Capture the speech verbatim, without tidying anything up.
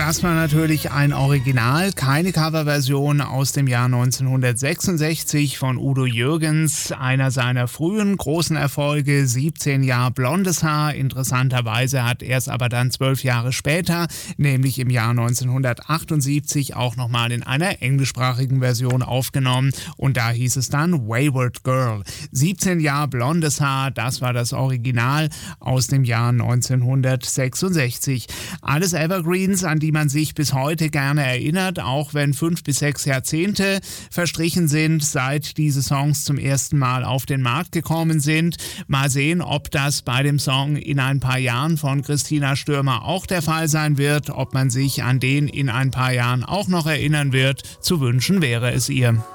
Das war natürlich ein Original, keine Coverversion aus dem Jahr neunzehnhundertsechsundsechzig von Udo Jürgens, einer seiner frühen großen Erfolge, siebzehn Jahre blondes Haar. Interessanterweise hat er es aber dann zwölf Jahre später, nämlich im Jahr neunzehnhundertachtundsiebzig, auch nochmal in einer englischsprachigen Version aufgenommen und da hieß es dann Wayward Girl. siebzehn Jahre blondes Haar, das war das Original aus dem Jahr neunzehnhundertsechsundsechzig. Alles Evergreens, an die man sich bis heute gerne erinnert, auch wenn fünf bis sechs Jahrzehnte verstrichen sind, seit diese Songs zum ersten Mal auf den Markt gekommen sind. Mal sehen, ob das bei dem Song In ein paar Jahren von Christina Stürmer auch der Fall sein wird, ob man sich an den in ein paar Jahren auch noch erinnern wird. Zu wünschen wäre es ihr.